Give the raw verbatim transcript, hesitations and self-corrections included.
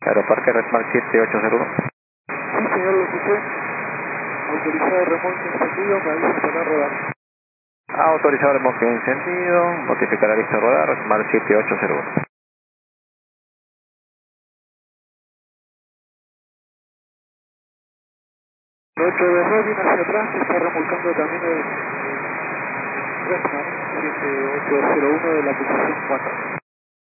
Aeroparque Redmar siete ocho cero uno. Sí, señor, lo escuché. Autorizado remolque encendido, me avisa para rodar. Autorizado remolque encendido, notificar la lista de rodar, Redmar siete ocho cero uno. ocho de Robin hacia atrás, se está remolcando también el Redmar siete ocho cero uno de la posición cuatro.